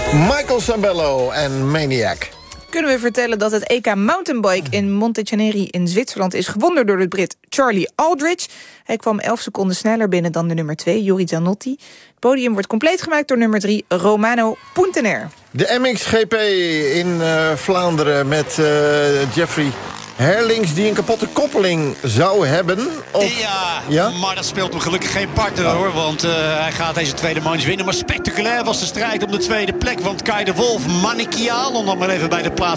Michael Sambello en Maniac. Kunnen we vertellen dat het EK Mountainbike in Monteceneri in Zwitserland is gewonnen door de Brit Charlie Aldridge. Hij kwam 11 seconden sneller binnen dan de nummer 2, Jori Zanotti. Het podium wordt compleet gemaakt door nummer 3, Romano Puntener. De MXGP in Vlaanderen met Jeffrey Herlings die een kapotte koppeling zou hebben. Of... Ja, maar dat speelt hem gelukkig geen part hoor. Want hij gaat deze tweede manche winnen. Maar spectaculair was de strijd om de tweede plek. Want Kai de Wolf, Manikial, om dan maar even bij de plaats